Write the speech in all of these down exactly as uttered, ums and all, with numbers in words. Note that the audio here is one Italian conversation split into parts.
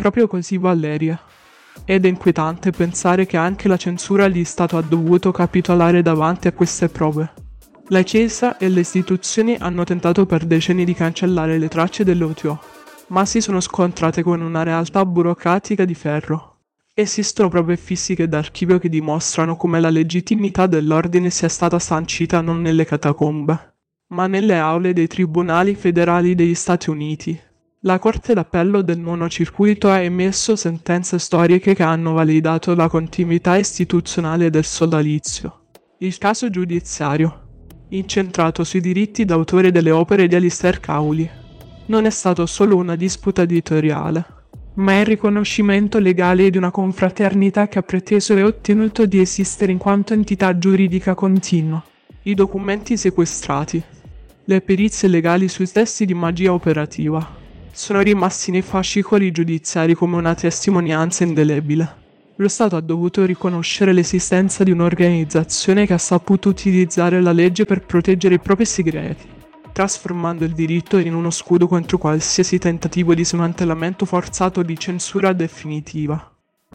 proprio così, Valeria. Ed è inquietante pensare che anche la censura gli Stato ha dovuto capitolare davanti a queste prove. La Chiesa e le istituzioni hanno tentato per decenni di cancellare le tracce dell'O T O, ma si sono scontrate con una realtà burocratica di ferro. Esistono prove fisiche d'archivio che dimostrano come la legittimità dell'ordine sia stata sancita non nelle catacombe, ma nelle aule dei tribunali federali degli Stati Uniti. La Corte d'Appello del Nono Circuito ha emesso sentenze storiche che hanno validato la continuità istituzionale del sodalizio. Il caso giudiziario, incentrato sui diritti d'autore delle opere di Alistair Crowley, non è stato solo una disputa editoriale, ma il riconoscimento legale di una confraternita che ha preteso e ottenuto di esistere in quanto entità giuridica continua. I documenti sequestrati, le perizie legali sui testi di magia operativa, sono rimasti nei fascicoli giudiziari come una testimonianza indelebile. Lo Stato ha dovuto riconoscere l'esistenza di un'organizzazione che ha saputo utilizzare la legge per proteggere i propri segreti, trasformando il diritto in uno scudo contro qualsiasi tentativo di smantellamento forzato o di censura definitiva.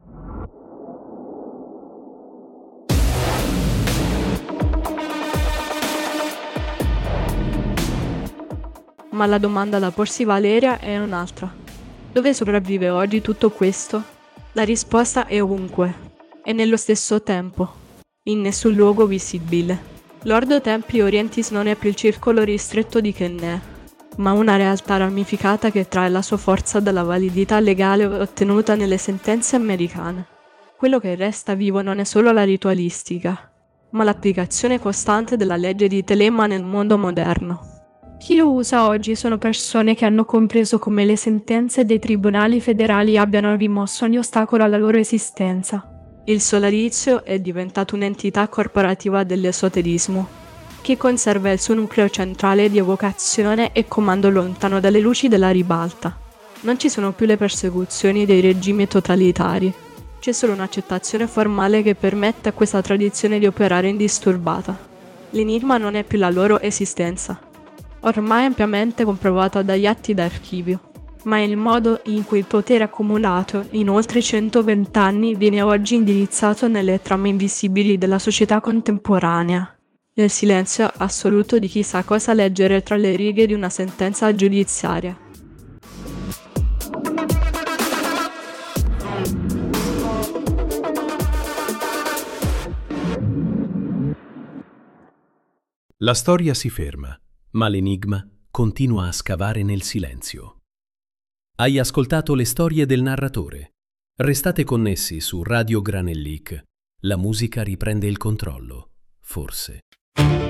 Ma la domanda da porsi, Valeria, è un'altra. Dove sopravvive oggi tutto questo? La risposta è ovunque, e nello stesso tempo, in nessun luogo visibile. L'Ordo Templi Orientis non è più il circolo ristretto di Kenneh, ma una realtà ramificata che trae la sua forza dalla validità legale ottenuta nelle sentenze americane. Quello che resta vivo non è solo la ritualistica, ma l'applicazione costante della legge di Telema nel mondo moderno. Chi lo usa oggi sono persone che hanno compreso come le sentenze dei tribunali federali abbiano rimosso ogni ostacolo alla loro esistenza. Il sodalizio è diventato un'entità corporativa dell'esoterismo, che conserva il suo nucleo centrale di evocazione e comando lontano dalle luci della ribalta. Non ci sono più le persecuzioni dei regimi totalitari, c'è solo un'accettazione formale che permette a questa tradizione di operare indisturbata. L'enigma non è più la loro esistenza, ormai ampiamente comprovato dagli atti d'archivio, ma è il modo in cui il potere accumulato in oltre centoventi anni viene oggi indirizzato nelle trame invisibili della società contemporanea, nel silenzio assoluto di chi sa cosa leggere tra le righe di una sentenza giudiziaria. La storia si ferma, ma l'enigma continua a scavare nel silenzio. Hai ascoltato le storie del narratore. Restate connessi su Radio Granellic. La musica riprende il controllo, forse.